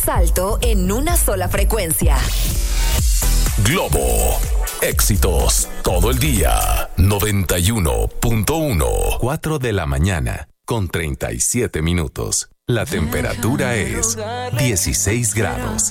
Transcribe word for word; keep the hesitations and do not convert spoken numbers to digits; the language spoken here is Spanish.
salto en una sola frecuencia. Globo. Éxitos todo el día. noventa y uno punto uno. cuatro de la mañana con treinta y siete minutos. La temperatura es dieciséis grados.